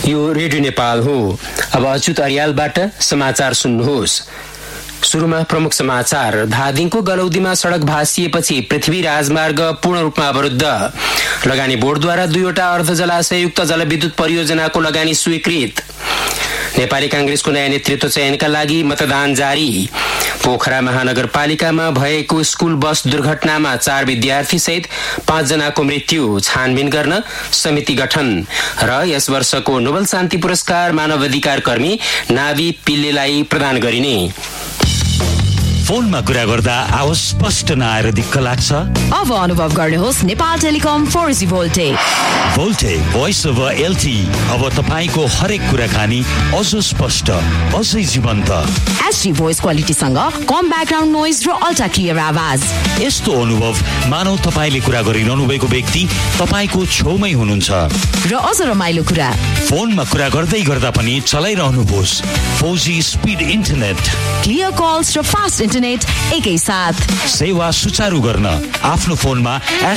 यो रेडियो नेपाल हो। अब अच्युत अर्यालबाट समाचार सुन्नुहोस्। सुरुमा प्रमुख समाचार। धादिङको गलौदीमा सडक भासिएपछि पृथ्वी राजमार्ग पूर्ण रूपमा अवरुद्ध। लगानी बोर्डद्वारा 2वटा अर्ध जलाशययुक्त जलविद्युत परियोजनाको लगानी स्वीकृत। नेपाली कांग्रेसको नयाँ नेतृत्व चयनका लागि मतदान जारी। पोखरा महानगरपालिकामा भएको स्कुल बस दुर्घटनामा 4 विद्यार्थी सहित 5 जनाको मृत्यु। छानबिन गर्न समिति गठन। र यस वर्षको नोबेल शान्ति पुरस्कार मानवाधिकार कर्मी नाभी पिल्लेलाई प्रदान गरिने। फोनमा कुरा गर्दा आवाज स्पष्ट नआएर दिक्क लाग्छ? अब अनुभव गर्नुहोस् Nepal telecom 4G भोल्टे। भोल्टे voice over LTE अब तपाईको हरेक कुराकानी अझ स्पष्ट, अझै जीवन्त। HD भोइस क्वालिटीसँग कम ब्याकग्राउन्ड नोइज र अल्ट्रा क्लियर आवाज। यस्तो अनुभव मानौ तपाईले कुरा गरिरहनु भएको व्यक्ति तपाईको छेउमै हुनुहुन्छ। र अझ रमाइलो कुरा, फोनमा कुरा गर्दै गर्दा पनि चलाइरहनुहोस् 4G speed internet. Clear calls र फास्ट इन्टरनेट एकै साथ। सेवा सुचारू गर्न आफ्नो फोनमा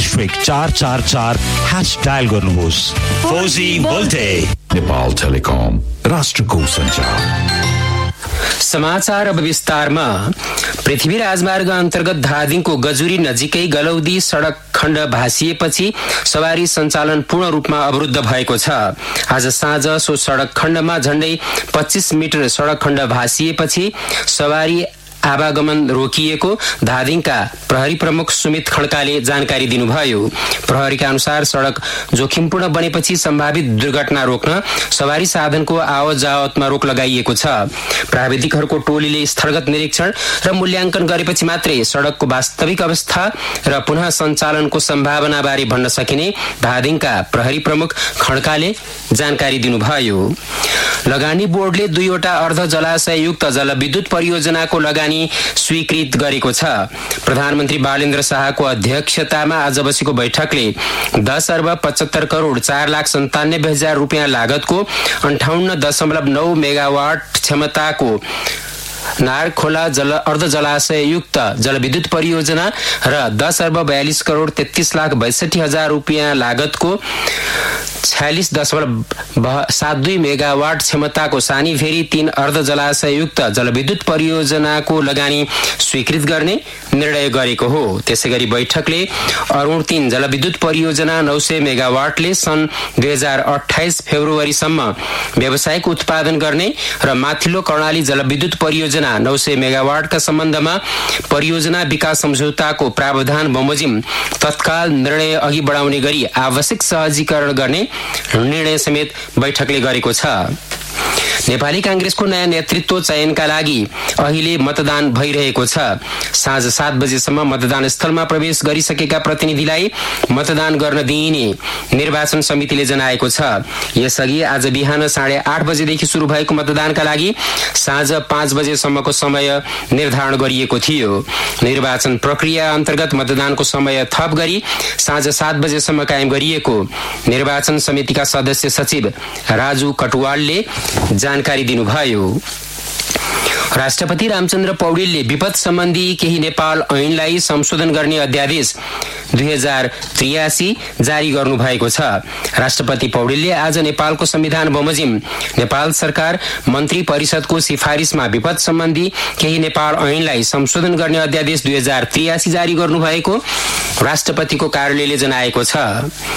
*444# डायल गर्नुहोस्। 4G भोल्टे। नेपाल टेलिकम, राष्ट्रको सञ्चार। समाचार अब विस्तारमा। पृथ्वी राजमार्ग अन्तर्गत धादिङको गजुरी नजिकै गलौदी सडक खण्ड भासिएपछि सवारी सञ्चालन पूर्ण रूपमा अवरुद्ध भएको छ। आज साँझ सो सडक खण्डमा झण्डै 25 मिटर सडक खण्ड भासिएपछि सवारी आवागमन रोकिएको धादिङका प्रहरी प्रमुख सुमित खड्काले जानकारी दिनुभयो। प्रहरीका अनुसार सडक जोखिमपूर्ण बनेपछि सम्भावित दुर्घटना रोक्न सवारी साधनको आवत जावतमा रोक लगाइएको छ। प्राविधिकहरूको टोलीले स्थलगत निरीक्षण र मूल्याङ्कन गरेपछि मात्रै सडकको वास्तविक अवस्था र पुनः सञ्चालनको सम्भावना बारे भन्न सकिने धादिङका प्रहरी प्रमुख खड्काले जानकारी दिनुभयो। लगानी बोर्डले 2वटा अर्ध जलाशययुक्त जलविद्युत परियोजनाको लगानी स्वीकृत गरेको छ। प्रधानमन्त्री बालेन्द्र शाहको अध्यक्षतामा आज बसेको बैठकले 10 अर्ब 75 करोड 4,97,000 रुपियाँ लागतको 58.9 मेगावाट क्षमताको नारखोला अर्ध जलाशययुक्त जलविद्युत परियोजना र 10 अर्ब 42 करोड 33,62,000 रुपियाँ लागतको 46.72 मेगावाट क्षमताको सानी फेरी 3 अर्ध जलाशययुक्त जलविद्युत परियोजनाको लगानी स्वीकृत गर्ने निर्णय गरेको हो। त्यसैगरी बैठकले अरुण 3 जलविद्युत परियोजना 900 मेगावाटले सन् 2028 फेब्रुअरीसम्म व्यावसायिक उत्पादन गर्ने र माथिल्लो कर्णाली जलविद्युत परियोजना 900 मेगावाटका सम्बन्धमा परियोजना विकास सम्झौताको प्रावधान बमोजिम तत्काल निर्णय अघि बढाउने गरी आवश्यक सहजीकरण गर्ने निर्णय समेत बैठकले गरेको छ। नेपाली कांग्रेसको नयाँ नेतृत्व चयनका लागि अहिले मतदान भइरहेको छ। साँझ 7 बजेसम्म मतदान स्थलमा प्रवेश गरिसकेका प्रतिनिधिलाई मतदान गर्न दिइने निर्वाचन समितिले जनाएको छ। यसअघि आज बिहान 8:30 बजेदेखि सुरु भएको मतदानका लागि साँझ 5 बजेसम्मको समय निर्धारण गरिएको थियो। निर्वाचन प्रक्रिया अन्तर्गत मतदानको समय थप गरी साँझ 7 बजेसम्म कायम गरिएको निर्वाचन समितिका सदस्य सचिव राजु कटुवालले जानकारी दिनुभयो। राष्ट्रपति रामचन्द्र पौडेलले विपद सम्बन्धी केही नेपाल ऐनलाई संशोधन गर्ने अध्यादेश 2083 जारी गर्नु भएको छ। राष्ट्रपति पौडेलले आज नेपालको संविधान बमोजिम नेपाल सरकार मन्त्री परिषदको सिफारिसमा विपद सम्बन्धी केही नेपाल ऐनलाई संशोधन गर्ने अध्यादेश 2083 जारी गर्नु भएको राष्ट्रपतिको कार्यालयले जनाएको छ।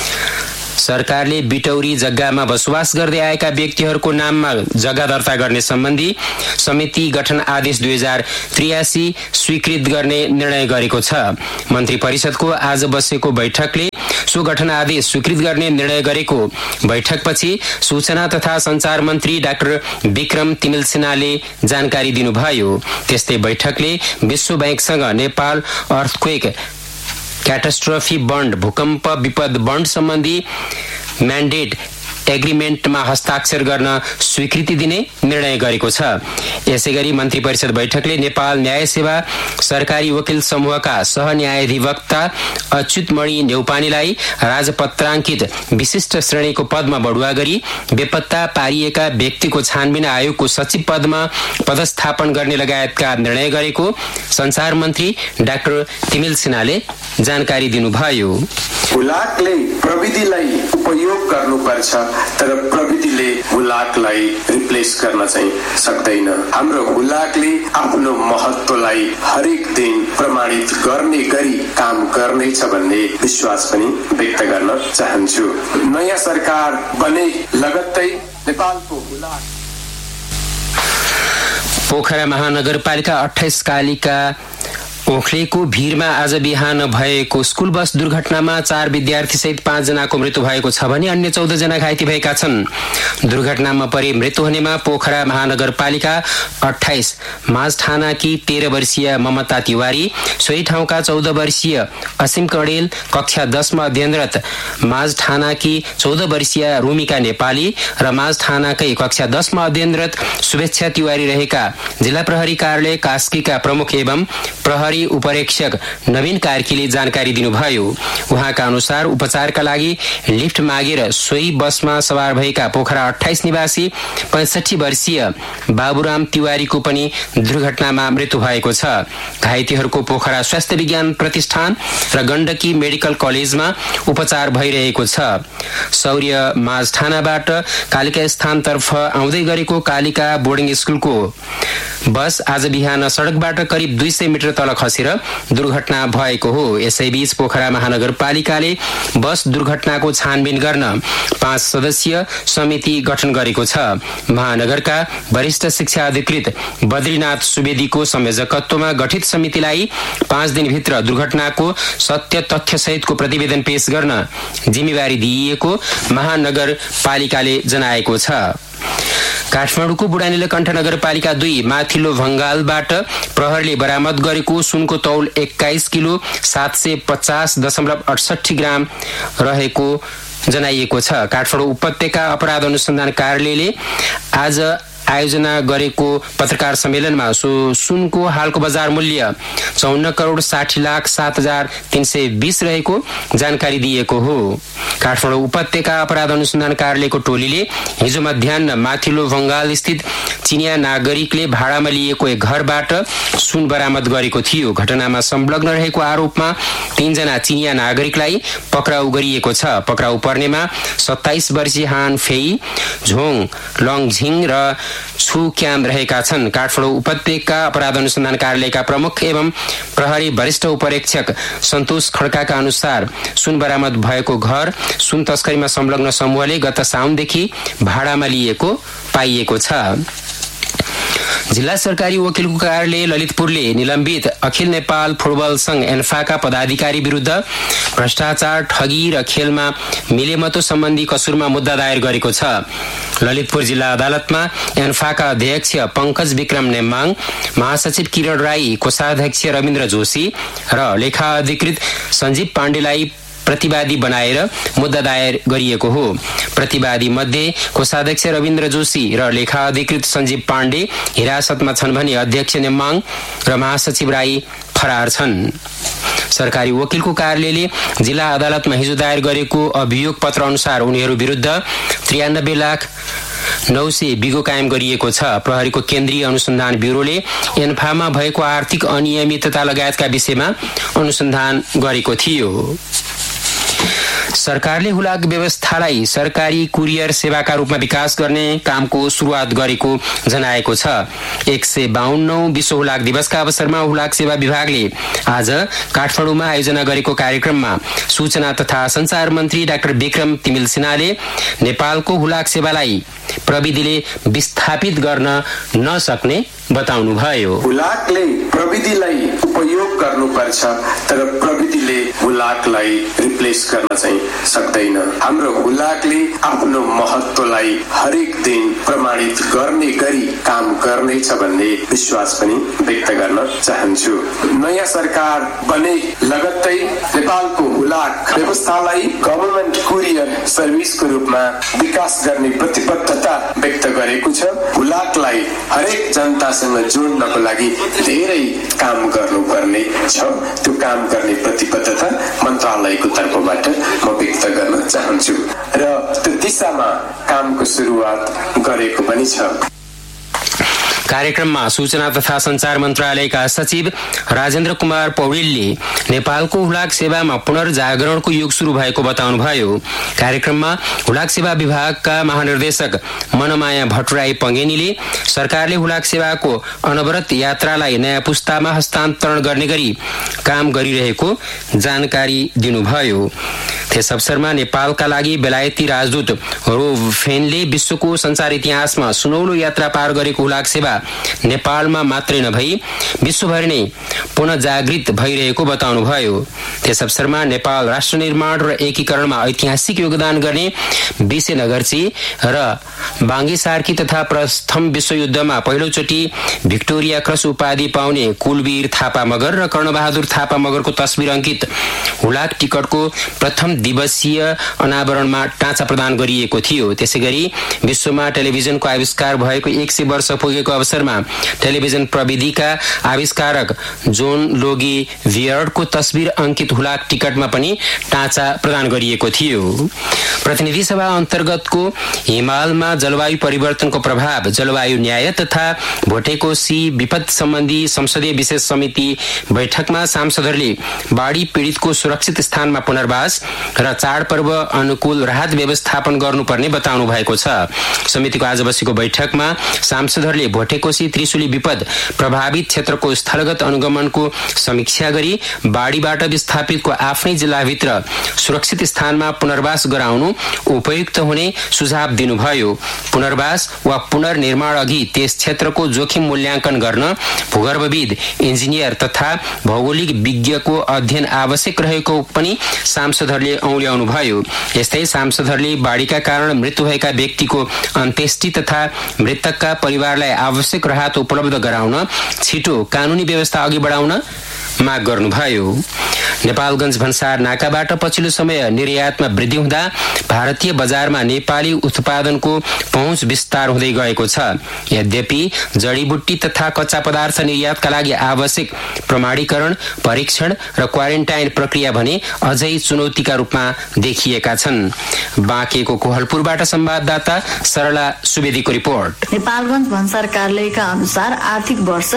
सरकारले बिटौरी जग्गामा बसोबास गर्दै आएका व्यक्तिहरूको नाममा जग्गा दर्ता गर्ने सम्बन्धी समिति गठन आदेश 2083 स्वीकृत गर्ने निर्णय गरेको छ। मन्त्री परिषदको आज बसेको बैठकले सो गठन आदेश स्वीकृत गर्ने निर्णय गरेको बैठकपछि सूचना तथा संचार मन्त्री डाक्टर विक्रम तिमिल सिन्हाले जानकारी दिनुभयो। त्यस्तै बैठकले विश्व बैंकसँग नेपाल अर्थक्वेक क्याटास्ट्रोफी बन्ड भूकम्प विपद बन्ड सम्बन्धी म्यान्डेट एग्रिमेन्टमा हस्ताक्षर गर्न स्वीकृति दिने निर्णय गरेको छ। यसैगरी मन्त्री परिषद बैठकले नेपाल न्याय सेवा सरकारी वकिल समूहका सहन्यायाधिवक्ता अच्युतमणि न्यौपानेलाई राजपत्राङ्कित विशिष्ट श्रेणीको पदमा बढुवा गरी बेपत्ता पारिएका व्यक्तिको छानबिन आयोगको सचिव पदमा पदस्थापन गर्ने लगायतका निर्णय गरेको संचार मन्त्री डाक्टर तिमिल सिन्हाले जानकारी दिनुभयो। हुलाकले प्रविधिलाई उपयोग गर्नुपर्छ तर प्रविधिले हुलाकलाई रिप्लेस गर्न चाहिँ सक्दैन। हाम्रो हुलाकले आफ्नो महत्त्वलाई हरेक दिन प्रमाणित गर्ने गरी काम गर्नेछ भन्ने विश्वास पनि व्यक्त गर्न चाहन्छु। नयाँ सरकार बने लगत्तै नेपालको हुलाक। पोखरा महानगरपालिका 28 कालिका ओखलेको भीरमा आज बिहान भएको स्कुल बस दुर्घटनामा 4 विद्यार्थी सहित 5 जनाको मृत्यु भएको छ भने अन्य 14 जना घाइते भएका छन्। दुर्घटनामा परि मृत्यु हुनेमा पोखरा महानगरपालिका 28 माझठानाकी 13 वर्षीय ममता तिवारी, सोही ठाउँका 14 वर्षीय असीम कडेल, कक्षा 10 मा अध्ययनरत माझठानाकी 14 वर्षीय रुमिका नेपाली र माझठानाकै कक्षा 10 मा अध्ययनरत शुभेच्छा तिवारी रहेका जिल्ला प्रहरी कार्यालय कास्कीका प्रमुख एवं प्रहरी उपरीक्षक नवीन कार्कीले जानकारी दिनुभयो। उहाँका अनुसार उपचारका लागि लिफ्ट मागेर सोही बसमा सवार भएका पोखरा 28 निवासी 65 वर्षीय बाबुराम तिवारीको पनि दुर्घटनामा मृत्यु भएको छ। घाइतेहरूको पोखरा स्वास्थ्य विज्ञान प्रतिष्ठान र गण्डकी मेडिकल कलेजमा उपचार भइरहेको छ। सौर्य माझठानाबाट कालिका स्थानतर्फ आउँदै गरेको कालिका बोर्डिङ स्कुलको बस आज बिहान सडकबाट करिब 200 मिटर तल खसेर दुर्घटना भएको हो। यसैबीच पोखरा महानगरपालिकाले बस दुर्घटनाको छानबिन गर्न 5 सदस्यीय समिति गठन गरेको छ। महानगरका वरिष्ठ शिक्षा अधिकृत बद्रीनाथ सुवेदीको संयोजकत्वमा गठित समितिलाई 5 दिनभित्र दुर्घटनाको सत्य तथ्य सहितको प्रतिवेदन पेश गर्न जिम्मेवारी दिइएको महानगरपालिकाले जनाएको छ। काठमाडौँको बुढानीलकण्ठ नगरपालिका 2 माथिल्लो भंगालबाट प्रहरले बरामद गरेको सुनको तौल 21 किलो 750.68 ग्राम रहेको जनाइएको छ। काठमाडौँ उपत्यका अपराध अनुसन्धान कार्यालयले आज आयोजना गरेको पत्रकार सम्मेलनमा सुनको हालको बजार मूल्य 54,60,07,320 रहेको जानकारी दिएको हो। काठमाडौँ उपत्यका अपराध अनुसन्धान कार्यालयको टोलीले हिजो मध्याह्न माथिल्लो भंगाल स्थित चिनिया नागरिकले भाडामा लिएको एक घरबाट सुन बरामद गरेको थियो। घटनामा संलग्न रहेको आरोपमा 3 जना चिनिया नागरिकलाई पक्राउ गरिएको छ। पक्राउ पर्नेमा 27 वर्षीय हान फेई, झोङ लङझिङ र छु क्याम रहेका छन्। काठमाडौँ उपत्यका अपराध अनुसन्धान कार्यालयका प्रमुख एवं प्रहरी वरिष्ठ उपरीक्षक सन्तोष खड्काका अनुसार सुन बरामद भएको घर सुन तस्करीमा संलग्न समूहले गत साउनदेखि भाडामा लिएको पाइएको छ। जिल्ला सरकारी वकिलको कार्यालय ललितपुरले निलम्बित अखिल नेपाल फुटबल संघ एन्फाका पदाधिकारी विरुद्ध भ्रष्टाचार, ठगी र खेलमा मिलेमतो सम्बन्धी कसुरमा मुद्दा दायर गरेको छ। ललितपुर जिल्ला अदालतमा एन्फाका अध्यक्ष पंकज विक्रम नेमाङ, महासचिव किरण राई, कोषाध्यक्ष रविन्द्र जोशी र लेखा अधिकृत सञ्जीव पाण्डेलाई प्रतिवादी बनाएर मुद्दा दायर गरिएको हो। प्रतिवादी मध्ये कोषाध्यक्ष रविन्द्र जोशी र लेखा अधिकृत सञ्जीव पाण्डे हिरासतमा छन् भने अध्यक्ष नेमाङ र महासचिव राई फरार छन्। सरकारी वकिलको कार्यालयले जिल्ला अदालतमा हिजो दायर गरेको अभियोग पत्र अनुसार उनीहरू विरुद्ध 93,09,00 बिगो कायम गरिएको छ। प्रहरीको केन्द्रीय अनुसन्धान ब्युरोले एन्फामा भएको आर्थिक अनियमितता लगायतका विषयमा अनुसन्धान गरेको थियो। सरकारले हुलाक व्यवस्थालाई सरकारी कुरियर सेवाका रूपमा विकास गर्ने कामको सुरुवात गरेको जनाएको छ। 152औं विश्व हुलाक दिवसका अवसरमा हुलाक सेवा विभागले आज काठमाडौँमा आयोजना गरेको कार्यक्रममा सूचना तथा संचार मन्त्री डाक्टर विक्रम तिमिल सिन्हाले नेपालको हुलाक सेवालाई प्रविधिले विस्थापित गर्न नसक्ने बताउनुभयो। हुलाकले प्रविधिलाई उपयोग गर्नुपर्छ तर प्रविधिले हुलाकलाई रिप्लेस गर्न चाहिँ सक्दैन। हाम्रो हुलाकले आफ्नो महत्त्वलाई हरेक दिन प्रमाणित गर्ने गरी काम गर्नेछ भन्ने विश्वास पनि व्यक्त गर्न चाहन्छु। नयाँ सरकार बने लगत्तै नेपालको हुलाक व्यवस्थालाई गभर्नमेन्ट कुरियर सर्भिसको रूपमा विकास गर्ने प्रतिबद्धता व्यक्त गरेको छ। हुलाकलाई हरेक जनतासँग जोड्नको लागि धेरै काम गर्नुपर्ने छ। त्यो काम गर्ने प्रतिबद्धता मन्त्रालयको तर्फबाट म व्यक्त गर्न चाहन्छु र त्यो दिशामा कामको सुरुवात गरेको पनि छ। कार्यक्रममा सूचना तथा संचार मन्त्रालयका सचिव राजेन्द्र कुमार पौडेलले नेपालको हुलाक सेवामा पुनर्जागरणको युग शुरू भएको बताउनुभयो। कार्यक्रममा हुलाक सेवा विभागका महानिर्देशक मनमाया भट्टराई पङ्गेनीले सरकारले हुलाक सेवाको अनवरत यात्रालाई नयाँ पुस्तामा हस्तान्तरण गर्ने गरी काम गरिरहेको जानकारी दिनुभयो। त्यस अवसरमा नेपालका लागि बेलायती राजदूत रोब फेनले विश्वको संसार इतिहासमा सुनौलो यात्रा पार गरेको हुलाक सेवा नेपालमा मात्रै नभई विश्वभरि नै पुनः जागृत भइरहेको बताउनुभयो। त्यस अवसरमा नेपाल राष्ट्र निर्माण र एकीकरणमा ऐतिहासिक योगदान गर्ने विशे नगर्ची र बाङ्गे सार्की तथा प्रथम विश्वयुद्धमा पहिलोचोटि भिक्टोरिया क्रस उपाधि पाउने कुलवीर थापा मगर र कर्णबहादुर थापा मगरको तस्बिर अंकित हुलाक टिकटको प्रथम दिवसीय अनावरणमा टाँचा प्रदान गरिएको थियो। त्यसैगरी विश्वमा टेलिभिजनको आविष्कार भएको 100 वर्ष पुगेको अवसरमा टेलिभिजन प्रविधिका आविष्कारक जोन लोगी वियर्डको तस्बिर अंकित हुलाक टिकटमा पनि टाँचा प्रदान गरिएको थियो। प्रतिनिधि सभा अन्तर्गतको हिमालमा जलवायु परिवर्तनको प्रभाव, जलवायु न्याय तथा भोटेकोशी विपद सम्बन्धी संसदीय विशेष समिति बैठकमा सांसदहरूले बाढी पीड़ितको सुरक्षित स्थानमा पुनर्वास र चाडपर्व अनुकूल राहत व्यवस्थापन गर्नुपर्ने बताउनु भएको छ। समितिको आज बसेको बैठकमा सांसदहरूले भोटेकोशी त्रिशुली विपद प्रभावित क्षेत्रको स्थलगत अनुगमनको समीक्षा गरी बाढीबाट विस्थापितको आफ्नै जिल्लाभित्र सुरक्षित स्थानमा पुनर्वास गराउनु उपयुक्त हुने सुझाव दिनुभयो। पुनर्वास वा पुनर्निर्माण अघि त्यस क्षेत्रको जोखिम मूल्याङ्कन गर्न भूगर्भविद, इन्जिनियर तथा भौगोलिक विज्ञको अध्ययन आवश्यक रहेको पनि सांसदहरूले औल्याउनुभयो। यस्तै सांसदहरूले बाढीका कारण मृत्यु भएका व्यक्तिको अन्त्येष्टि तथा मृतकका परिवारलाई आवश्यक राहत उपलब्ध गराउन छिटो कानूनी व्यवस्था अघि बढाउन माग गर्नुभयो। नेपालगञ्ज भन्सार नाकाबाट पछिल्लो समय निर्यातमा वृद्धि हुँदा भारतीय बजारमा नेपाली उत्पादनको पहुँच विस्तार हुँदै गएको छ। यद्यपि जडीबुट्टी तथा कच्चा पदार्थ निर्यातका लागि आवश्यक प्रमाणीकरण, परीक्षण र क्वारेन्टाइन प्रक्रिया भने अझै चुनौतीका रूपमा देखिएका छन्। बाँकेको कोहलपुरबाट संवाददाता सरला सुवेदीको रिपोर्ट। नेपालगञ्ज भन्सार कार्यालयका अनुसार आर्थिक वर्ष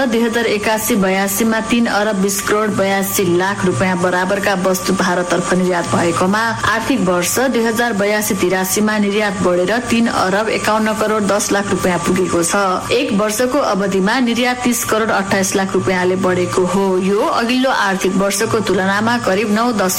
2081-82 मा 3 अरब 20 करोड 82 लाख रुपियाँ बराबरका वस्तु भारततर्फ निर्यात भएकोमा आर्थिक वर्ष 2082-83 मा निर्यात बढेर 3 अरब 51 करोड 10 लाख रुपियाँ पुगेको छ। एक वर्षको अवधिमा निर्यात 30 करोड 28 लाख रुपियाँले बढेको हो। यो अघिल्लो आर्थिक वर्षको तुलनामा करिब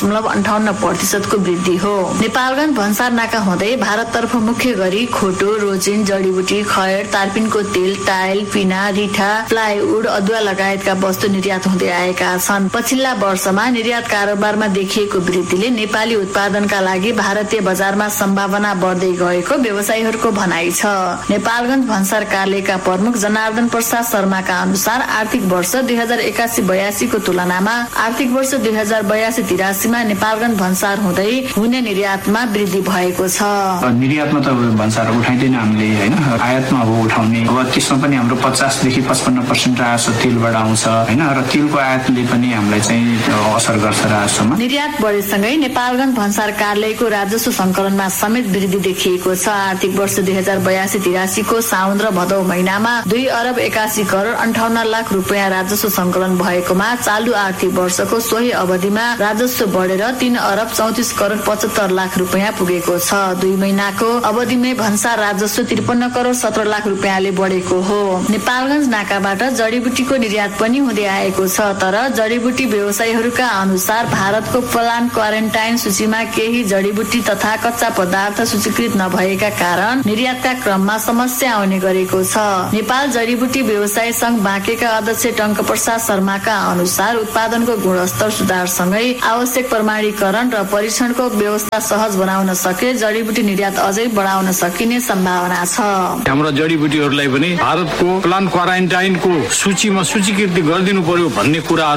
9.58% को वृद्धि हो। नेपालगञ्ज भन्सार नाका हुँदै भारततर्फ मुख्य गरी खोटो, रोजिन, जडीबुटी, खैर, तारपिनको तेल, टाइल, पिना, रिठा, प्लाइवुड, अदुवा लगायतका वस्तु निर्यात हुँदै आएका छन्। पछिल्ला वर्षमा निर्यात कारोबारमा देखिएको वृद्धिले नेपाली उत्पादनका लागि भारतीय बजारमा सम्भावना बढ्दै गएको व्यवसायीहरूको भनाइ छ। नेपालगञ्ज भन्सार कार्यालयका प्रमुख जनार्दन प्रसाद शर्माका अनुसार आर्थिक वर्ष 2081-82 को तुलनामा आर्थिक वर्ष 2082-83 मा नेपालगञ्ज भन्सार हुँदै हुने निर्यातमा वृद्धि भएको छ। निर्यातमा त भन्सार उठाइदैन हामीले, हैन, आयातमा हो उठाउने। अब त्यसमा पनि हाम्रो 50 देखि 55% राजस्व तेलबाट आउँछ, हैन, र तेलको आयातले पनि हामीलाई चाहिँ असर गर्छ राजस्वमा। निर्यात बढेसँगै नेपालगञ्ज भन्सार कार्यालयको राजस्व संकलनमा समेत वृद्धि देखिएको छ। आर्थिक वर्ष 2082-83 को साउन र भदौ महिनामा 2 अरब 81 करोड 58 लाख रुपियाँ राजस्व संकलन भएकोमा चालु आर्थिक वर्षको सोही अवधिमा राजस्व बढेर 3 अरब 34 करोड 75 लाख रुपियाँ पुगेको छ। 2 महिनाको अवधिमै भन्सार राजस्व 53 करोड 17 लाख रुपियाँले बढेको हो। नेपालगञ्ज नाकाबाट जडीबुटीको निर्यात पनि हुँदै आएको छ, तर जडीबुटी व्यवसायीहरूका अनुसार भारतको प्लान क्वारेन्टाइन सूचीमा केही जडीबुटी तथा कच्चा पदार्थ सूचीकृत नभएका कारण निर्यातका क्रममा समस्या आउने गरेको छ। नेपाल जडीबुटी व्यवसाय संघ बाँकेका अध्यक्ष टंक प्रसाद शर्माका अनुसार उत्पादनको गुणस्तर सुधारसँगै आवश्यक प्रमाणीकरण र परीक्षणको व्यवस्था सहज बनाउन सके जडीबुटी निर्यात अझै बढाउन सकिने सम्भावना छ। हाम्रो जडीबुटीहरूलाई पनि भारतको प्लान क्वारेन्टाइनको सूचीमा सूचीकृत गरिदिनु पर्यो भन्ने कुराहरू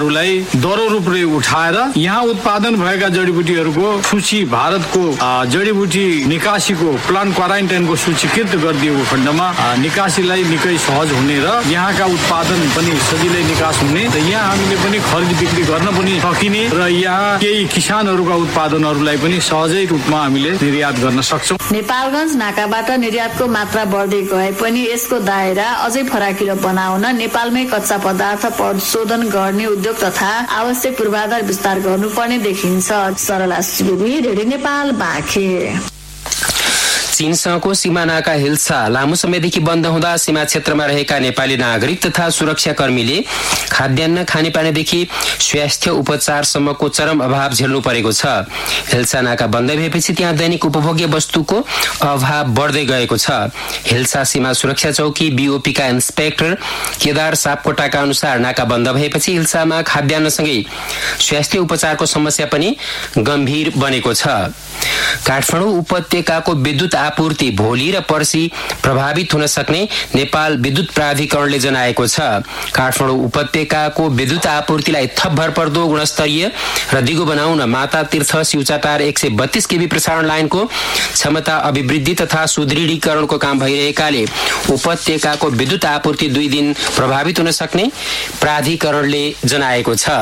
जडीबुटीहरूलाई दरो रूपले उठाएर यहाँ उत्पादन भएका जडीबुटीहरूको सूची भारतको जडीबुटी निकासीको प्लान क्वारेन्टाइनको सूचीकृत गरिदिएको खण्डमा निकासीलाई निकै सहज हुने र यहाँका उत्पादन पनि सजिलै निकास हुने र यहाँ हामीले पनि खरिद बिक्री गर्न पनि सकिने र यहाँ केही किसानहरूका उत्पादनहरूलाई पनि सहजै रूपमा हामीले निर्यात गर्न सक्छौँ। नेपालगञ्ज नाकाबाट निर्यातको मात्रा बढ्दै गए पनि यसको दायरा अझै फराकिलो बनाउन नेपालमै कच्चा पदार्थ परिशोधन गर्ने उद्योग तथा आवश्यक पूर्वाधार विस्तार गर्नुपर्ने देखिन्छ। सरला सुवेदी, रेडियो नेपाल, बाँके। चीनसँगको सीमानाका हिल्सा लामो समयदेखि बन्द हुँदा सीमा क्षेत्रमा रहेका नेपाली नागरिक तथा सुरक्षाकर्मीले खाद्यान्न खानेपानीदेखि स्वास्थ्य उपचारसम्मको चरम अभाव झेल्नु परेको छ। हिल्सा नाका बन्द भएपछि त्यहाँ दैनिक उपभोग्य वस्तुको अभाव बढ्दै गएको छ। हिल्सा सीमा सुरक्षा चौकी बीओपीका इन्सपेक्टर केदार सापकोटाका अनुसार नाका बन्द भएपछि हिल्सामा खाद्यान्नसँगै स्वास्थ्य उपचारको समस्या पनि गम्भीर बनेको छ। काठमाडौँ उपत्यकाको विद्युत आपूर्ति भोलि र पर्सि प्रभावित हुन सक्ने नेपाल विद्युत प्राधिकरणले जनाएको छ। काठमाडौँ उपत्यकाको विद्युत आपूर्तिलाई थप भरपर्दो गुणस्तरीय र दिगो बनाउन माता तीर्थ शिवचाटार 132 केबी प्रसारण लाइनको क्षमता अभिवृद्धि तथा सुदृढीकरणको काम भइरहेकाले उपत्यकाको विद्युत आपूर्ति 2 दिन प्रभावित हुन सक्ने प्राधिकरणले जनाएको छ।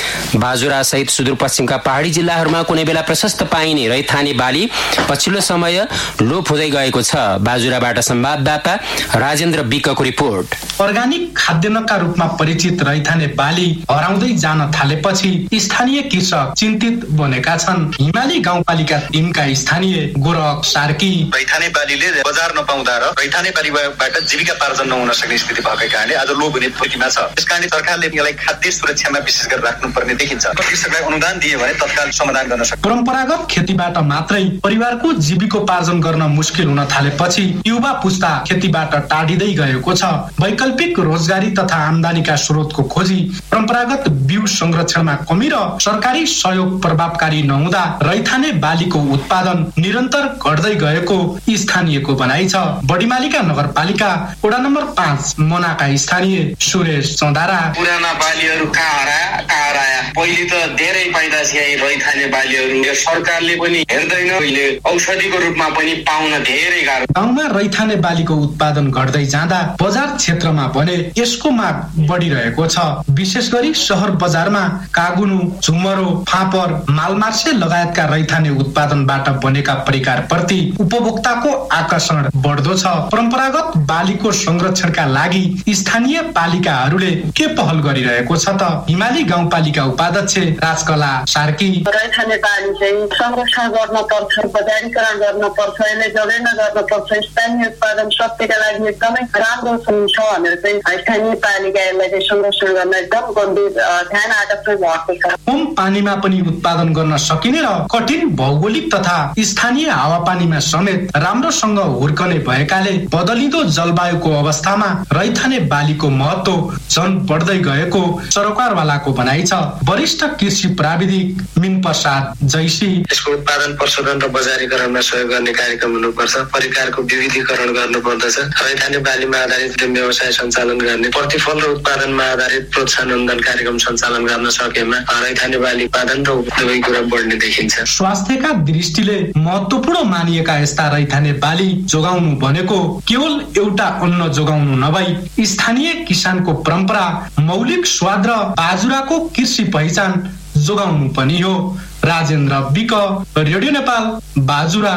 बाजुरा सहित सुदूरपश्चिमका पहाडी जिल्लाहरूमा कुनै बेला प्रशस्त पाइने रैथाने बाली पछिल्लो समय लोप हुँदै गएको छ। बाजुराबाट संवाददाता राजेन्द्र विकको रिपोर्ट। अर्गानिक खाद्यान्नका रूपमा परिचित रैथाने बाली हराउँदै जान थालेपछि स्थानीय कृषक चिन्तित बनेका छन्। हिमाली गाउँपालिका 3 का स्थानीय गोरख सार्की रैथाने बालीले बजार नपाउँदा र रैथाने बालीबाट जीविकापार्जन नहुन सक्ने स्थिति भएको कारणले आज लोप हुने स्थितिमा छ। त्यसकारणले सरकारले यसलाई खाद्य सुरक्षामा विशेष गरेर राख्नुपर्ने देखिन्छ। कृषकलाई अनुदान दिए भने तत्काल समाधान गर्न सक्छ। परम्परागत खेतीबाट मात्रै परिवारको जीविकोपार्जन गर्न मुस्किल हुन थालेपछि युवा पुस्ता खेतीबाट टाढिँदै गएको छ। वैकल्पिक रोजगारी तथा आम्दानीका स्रोतको खोजी, परम्परागत बिउ संरक्षणमा कमी र सरकारी सहयोग प्रभावकारी नहुँदा रैथाने बालीको उत्पादन निरन्तर घट्दै गएको स्थानीयको भनाइ छ। बडीमालिका नगरपालिका वडा नम्बर 5 मनाका स्थानीय सुरेश चौधारा पुराना बालीहरू कहाँ हराया? पहिले त धेरै पैदा थिए रैथाने बालीहरू, सरकारले पनि हेर्दैन, अहिले औषधिको रूपमा पनि पाउन धेरै गाह्रो। गाउँमा रैथाने बालीको उत्पादन घट्दै जाँदा बजार क्षेत्रमा भने यसको माग बढिरहेको छ। विशेष गरी शहर बजारमा कागुनु, झुमरो, फापर, मालमार्से लगायतका रैथाने उत्पादनबाट बनेका परिकार प्रति उपभोक्ताको आकर्षण बढ्दो छ। परम्परागत बालीको संरक्षणका लागि स्थानीय पालिकाहरूले के पहल गरिरहेको छ त? हिमाली गाउँपालिका उपाध्यक्ष राजकला सार्की रैथाने बाली चाहिँ संरक्षण गर्न पर्छ, बजारीकरण गर्न पर्छ, यसले जगेर्न गर्न पर्छ। स्थानीय उत्पादन सत्यका लागि एकदमै राम्रो छ भनेर चाहिँ स्थानीय पालिकाहरूलाई चाहिँ संरक्षण गर्न एकदम गम्भीर ध्यान आकर्षण भएको छ। कम पानीमा पनि उत्पादन गर्न सकिने र कठिन भौगोलिक तथा स्थानीय हावापानीमा समेत राम्रोसँग हुर्कने भएकाले बदलिँदो जलवायुको अवस्थामा रैथाने बालीको महत्व झन बढ्दै गएको सरकारवालाको भनाइ छ। वरिष्ठ कृषि प्राविधिक मिन प्रसाद जैसी यसको उत्पादन प्रशोधन र बजारीकरणमा सहयोग गर्ने कार्यक्रम हुनुपर्छ। परिकारको विविधीकरण गर्नुपर्दछ। रैथाने बालीमा आधारित व्यवसाय सञ्चालन गर्ने, प्रतिफल र उत्पादनमा आधारित प्रोत्साहन अनुदान कार्यक्रम सञ्चालन गर्न सकेमा रैथाने बाली उत्पादन र दुवै कुरा बढ्ने देखिन्छ। स्वास्थ्यका दृष्टिले महत्त्वपूर्ण मानिएका यस्ता रैथाने बाली जोगाउनु भनेको केवल एउटा अन्न जोगाउनु नभई स्थानीय किसानको परम्परा, मौलिक स्वाद र बाजुराको कृषि पहिचान जोगाउनु पनि हो। Rajendra week, radio Nepal, Bajura.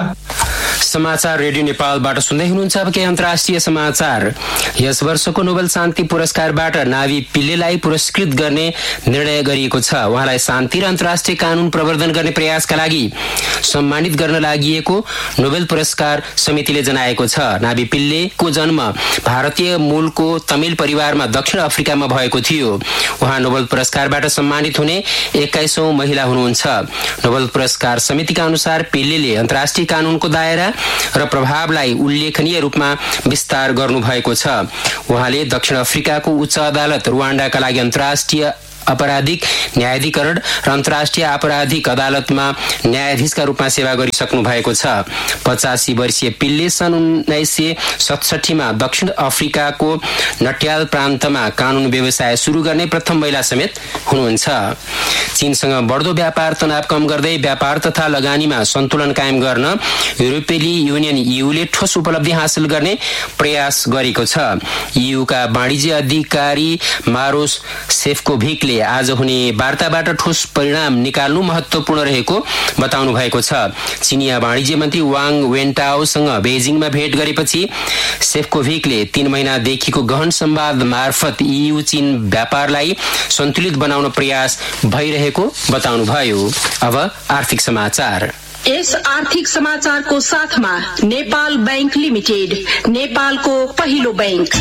समाचार रेडियो नेपालबाट सुन्दै हुनुहुन्छ। अब केही अन्तर्राष्ट्रिय समाचार। यस वर्षको नोबेल शान्ति पुरस्कारबाट नाभी पिल्लेलाई पुरस्कृत गर्ने निर्णय गरिएको छ। उहाँलाई शान्ति र अन्तर्राष्ट्रिय कानून प्रवर्धन गर्ने प्रयासका लागि सम्मानित गर्न लागि नोबेल पुरस्कार समितिले जनाएको छ। नाभी पिल्लेको जन्म भारतीय मूलको तमिल परिवारमा दक्षिण अफ्रिकामा भएको थियो। उहाँ नोबेल पुरस्कारबाट सम्मानित हुने 21औं महिला हुनुहुन्छ। नोबेल पुरस्कार समितिका अनुसार पिल्लेले अन्तर्राष्ट्रिय कानूनको दायरा र प्रभावलाई उल्लेखनीय रूपमा विस्तार गर्नु भएको छ। उहाँले दक्षिण अफ्रिकाको उच्च अदालत, रुवान्डाका लागि अन्तर्राष्ट्रिय अपराधिक न्यायाधिकरण र अन्तर्राष्ट्रिय आपराधिक अदालतमा न्यायाधीशका रूपमा सेवा गरिसक्नु भएको छ। 85 वर्षीय पिलले सन् 1967 मा दक्षिण अफ्रिकाको नट्याल प्रान्तमा कानून व्यवसाय सुरु गर्ने प्रथम महिला समेत हुनुहुन्छ। चीनसँग बढ्दो व्यापार तनाव कम गर्दै व्यापार तथा लगानीमा सन्तुलन कायम गर्न युरोपेली युनियन ईयूले ठोस उपलब्धि हासिल गर्ने प्रयास गरेको छ। ईयूका वाणिज्य अधिकारी मारोस सेफकोभिकले आज हुने वार्ताबाट ठोस परिणाम निकाल्नु महत्वपूर्ण रहेको बताउनु भएको छ। चीनिया वाणिज्य मन्त्री वाङ वेन्टाओसँग बेजिङमा भेट गरेपछि सेफकोभिकले 3 महिनादेखिको गहन संवाद मार्फत ईयू चीन व्यापारलाई सन्तुलित बनाउन प्रयास भइरहेको बताउनुभयो। अब आर्थिक समाचार। यस आर्थिक समाचारको साथमा नेपाल बैंक लिमिटेड, नेपालको पहिलो बैंक।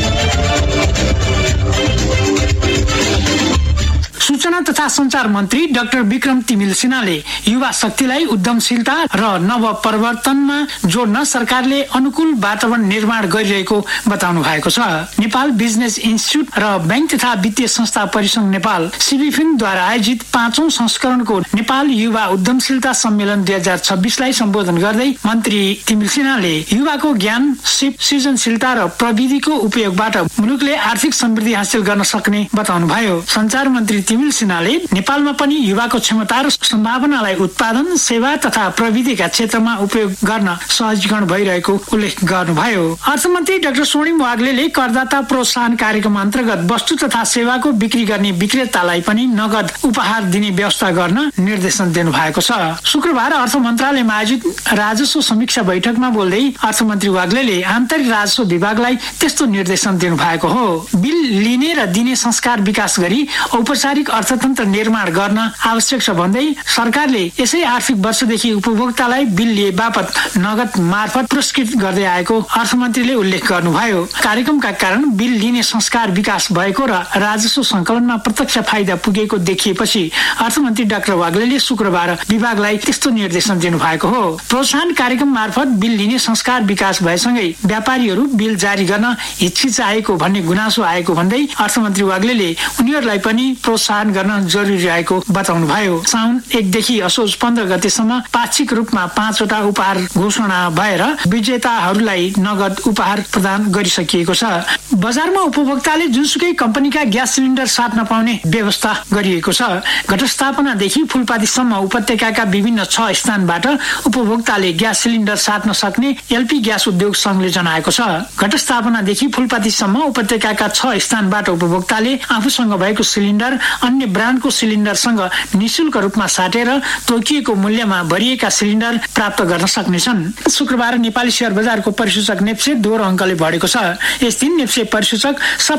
सूचना तथा संचार मन्त्री डाक्टर विक्रम तिमिल सिन्हाले युवा शक्तिलाई उद्यमशीलता र नव परिवर्तनमा जोड्न सरकारले अनुकूल वातावरण निर्माण गरिरहेको बताउनु भएको छ। नेपाल बिजनेस इन्स्टिच्युट र बैंक तथा वित्तीय संस्था परिसंघ नेपाल सिबिफिनद्वारा आयोजित 5औं संस्करणको नेपाल युवा उद्यमशीलता सम्मेलन 2026 लाई सम्बोधन गर्दै मन्त्री तिमिल सिन्हाले युवाको ज्ञान, सिप, सृजनशीलता र प्रविधिको उपयोगबाट मुलुकले आर्थिक समृद्धि हासिल गर्न सक्ने बताउनुभयो। संचार मन्त्री तिमिल सिन्हाले नेपालमा पनि युवाको क्षमता र सम्भावनालाई उत्पादन, सेवा तथा प्रविधिका क्षेत्रमा उपयोग गर्न सहजीकरण भइरहेको उल्लेख गर्नुभयो। अर्थमन्त्री डाक्टर स्वर्णिम वाग्लेले करदाता प्रोत्साहन कार्यक्रम अन्तर्गत वस्तु तथा सेवाको बिक्री गर्ने विक्रेतालाई पनि नगद उपहार दिने व्यवस्था गर्न निर्देशन दिनु भएको छ। शुक्रबार अर्थ मन्त्रालयमा आयोजित राजस्व समीक्षा बैठकमा बोल्दै अर्थमन्त्री वाग्लेले आन्तरिक राजस्व विभागलाई त्यस्तो निर्देशन दिनु भएको हो। बिल लिने र दिने संस्कार विकास गरी औपचारिक अर्थतन्त्र निर्माण गर्न आवश्यक छ भन्दै सरकारले यसै आर्थिक वर्षदेखि उपभोक्तालाई बिल लिए बापत नगद मार्फत पुरस्कृत गर्दै आएको अर्थमन्त्रीले उल्लेख गर्नुभयो। कार्यक्रमका कारण बिल लिने संस्कार विकास भएको र राजस्व संकलनमा प्रत्यक्ष फाइदा पुगेको देखिएपछि अर्थमन्त्री डाक्टर वाग्लेले शुक्रबार विभागलाई त्यस्तो निर्देशन दिनुभएको हो। प्रोत्साहन कार्यक्रम मार्फत बिल लिने संस्कार विकास भएसँगै व्यापारीहरू बिल जारी गर्न हिचकिचाएको भन्ने गुनासो आएको भन्दै अर्थमन्त्री वाग्लेले उनीहरूलाई पनि प्रोत्साहन गर्न जरुरी रहेको बताउनुभयो। साउन 1 देखि असोज 15 गतेसम्म पाक्षिक रूपमा 5 वटा उपहार घोषणा भएर विजेताहरूलाई नगद उपहार प्रदान गरिसकिएको छ। बजारमा उपभोक्ताले जुनसुकै कम्पनीका ग्यास सिलिन्डर साट्न पाउने व्यवस्था गरिएको छ। घटस्थापनादेखि फुलपातीसम्म उपत्यकाका विभिन्न 6 स्थानबाट उपभोक्ताले ग्यास सिलिन्डर साट्न सक्ने एलपी ग्यास उद्योग संघले जनाएको छ। घटस्थापनादेखि फुलपातीसम्म उपत्यकाका 6 स्थानबाट उपभोक्ताले आफूसँग भएको सिलिन्डर अन्य ब्रान्डको सिलिन्डरसँग निशुल्क रूपमा साटेर तोकिएको मूल्यमा भरिएका सिलिन्डर प्राप्त गर्न सक्नेछन्। शुक्रबार नेपाली शेयर बजारको परिसूचक नेप्से दोहोरो अङ्कले बढेको छ। यस दिन नेप्से परिसूचक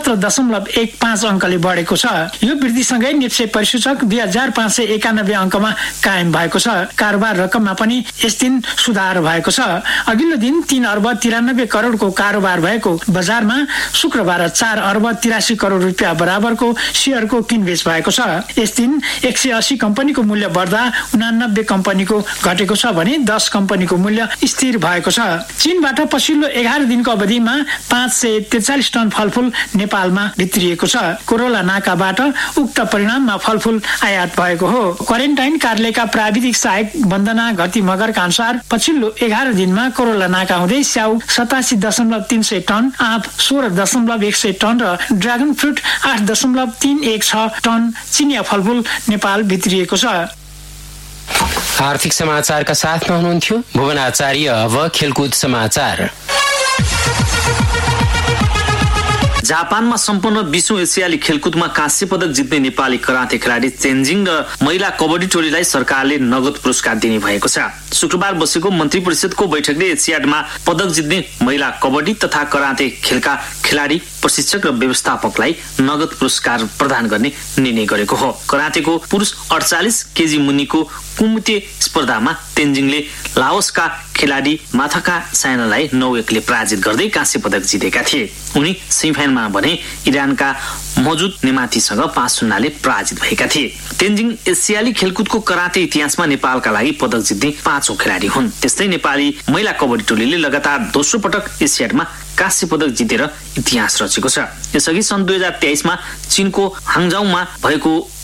17.15 अङ्कले बढेको छ। यो वृद्धिसँगै नेप्से परिसूचक 2591 अङ्कमा कायम भएको छ। कारोबार रकममा पनि यस दिन सुधार भएको छ। अघिल्लो दिन 3 अर्ब 93 करोडको कारोबार भएको बजारमा शुक्रबार 4 अर्ब 83 करोड रुपियाँ बराबरको शेयरको किनबेच भएको छ। यस दिन 180 कम्पनीको मूल्य बढ्दा 89 कम्पनीको घटेको छ भने 10 कम्पनीको मूल्य स्थिर भएको छ। चीनबाट पछिल्लो 11 दिनको अवधिमा 543 टन फलफूल नेपालमा भित्रिएको छ। कोरोला नाकाबाट उक्त परिणाममा फलफूल आयात भएको हो। क्वारेन्टाइन कार्यालयका प्राविधिक सहायक वन्दना घटी मगरका अनुसार पछिल्लो 11 दिनमा कोरोला नाका हुँदै स्याउ 87.300 टन, आँप 16.100 टन र ड्रागन फ्रुट 8.316 टन चिनिया फलफूल नेपाल भित्रिएको छ। आर्थिक समाचारका साथमा हुनुहुन्थ्यो भुवन आचार्य। अब खेलकुद समाचार। जापानमा सम्पन्न 20औं एसियाली खेलकुदमा काँस्य पदक जित्ने नेपाली कराते खेलाडी तेन्जिङ र महिला कबड्डी टोलीलाई सरकारले नगद पुरस्कार दिने भएको छ। शुक्रबार बसेको मन्त्री परिषदको बैठकले एसियाडमा पदक जित्ने महिला कबड्डी तथा कराते खेलका खेलाडी, प्रशिक्षक र व्यवस्थापकलाई नगद पुरस्कार प्रदान गर्ने निर्णय गरेको हो। करातेको पुरुष 48 केजी मुनिको कुमुते स्पर्धामा तेन्जिङले लाओसका खेलाडी माथाका सायनालाई 9-1 ले पराजित गर्दै काँस्य पदक जितेका थिए। उनी सेमिफाइनलमा भने इरानका मौजुद नेमातीसँग 5-0 ले पराजित भएका थिए। तेन्जिङ एसियाली खेलकुदको कराते इतिहासमा नेपालका लागि पदक जित्ने 5औं खेलाडी हुन्। त्यस्तै नेपाली महिला कबड्डी टोलीले लगातार दोस्रो पटक एसियाडमा काँस्य पदक जितेर इतिहास रचेको छ। यसअघि सन् 2023 मा चीनको हाङजाउमा भएको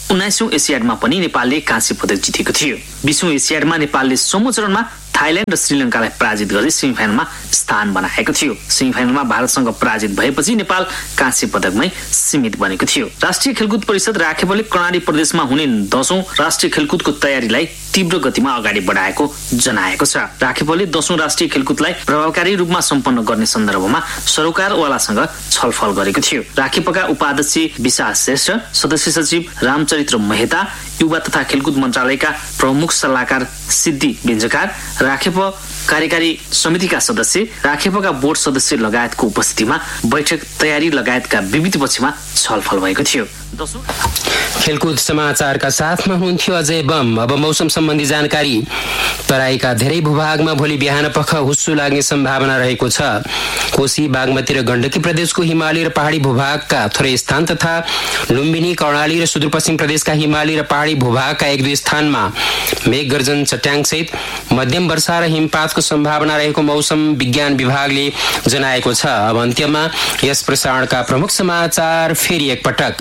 19औं एसियाडमा पनि नेपालले काँस्य पदक जितेको थियो। 20औं एसियाडमा नेपालले समूह चरणमा थाइल्याण्ड र श्रीलङ्कालाई पराजित गर्दै सेमिफाइनलमा स्थान बनाएको थियो। सेमिफाइनलमा भारतसँग पराजित भएपछि नेपाल काँस्य पदकमै सीमित बनेको थियो। राष्ट्रिय खेलकुद परिषद राखेपले कर्णाली प्रदेशमा हुने 10औं राष्ट्रिय खेलकुदको तयारीलाई तीव्र गतिमा अगाडि बढाएको जनाएको छ। राखेपले 10औं राष्ट्रिय खेलकुदलाई प्रभावकारी रूपमा सम्पन्न गर्ने सन्दर्भमा सरोकारवालासँग छलफल गरेको थियो। राखेपका उपाध्यक्ष विशाल श्रेष्ठ, सदस्य सचिव रामचरित्र मेहता, युवा तथा खेलकुद मन्त्रालयका प्रमुख सल्लाहकार सिद्धि बिन्जकार, राखेप कार्यकारी समितिका सदस्य, राखेपका बोर्ड सदस्य लगायतको उपस्थितिमा बैठक तयारी लगायतका विविध पक्षमा छलफल भएको थियो। खेलकुद समाचारका साथमा हुन्थ्यो अजय बम। अब मौसम सम्बन्धी जानकारी। तराईका धेरै भूभागमा भोलि बिहान पख हुस्सु लाग्ने सम्भावना रहेको छ। कोशी, बागमती र गण्डकी प्रदेशको हिमाली र पहाडी भूभागका थोरै स्थान तथा लुम्बिनी, कर्णाली र सुदूरपश्चिम प्रदेशका हिमाली र पहाडी भूभागका 1-2 स्थानमा मेघ गर्जन, चट्याङ सहित मध्यम वर्षा र हिमपातको सम्भावना रहेको मौसम विज्ञान विभागले जनाएको छ। अब अन्त्यमा यस प्रसारणका प्रमुख समाचार फेरि एकपटक।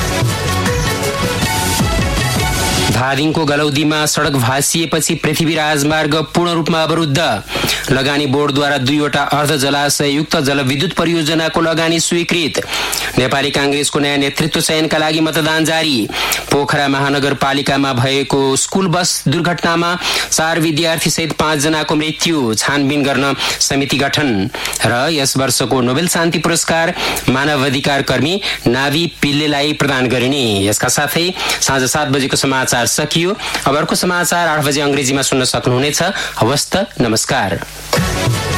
धादिङको गलौदीमा सडक भाँसिएपछि पृथ्वी राजमार्ग पूर्ण रूपमा अवरुद्ध। लगानी बोर्डद्वारा 2वटा अर्ध जलाशययुक्त जलविद्युत परियोजनाको लगानी स्वीकृत। नेपाली कांग्रेसको नयाँ नेतृत्व चयनका लागि मतदान जारी। पोखरा महानगरपालिकामा भएको स्कुल बस दुर्घटनामा 4 विद्यार्थी सहित 5 जनाको मृत्यु। छानबिन गर्न समिति गठन। र यस वर्षको नोबेल शान्ति पुरस्कार मानव अधिकार कर्मी नाभी पिल्लेलाई प्रदान गरिने। यसका साथै साँझ 7 बजेको समाचार सकियो। अब अर्को समाचार 8 बजे अंग्रेजीमा सुन्न सक्नुहुनेछ। हवस् त, नमस्कार।